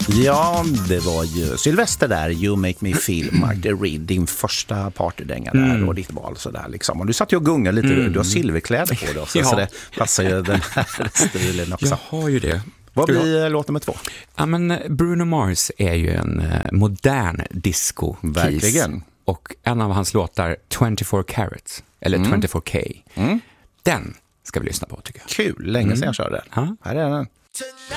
Ja, det var ju Sylvester där, You Make Me Feel, Marty Reed, din första partydänga där och ditt val sådär liksom. Och du satt ju och gungade lite, du har silverkläder på dig också, så det passar ju den här stilen också. Jag har ju det. Vad blir låt nummer 2? Ja, men Bruno Mars är ju en modern disco. Verkligen. Och en av hans låtar, 24 Carats, eller 24K, den ska vi lyssna på tycker jag. Kul, länge sedan jag körde den. Ja. Här är den.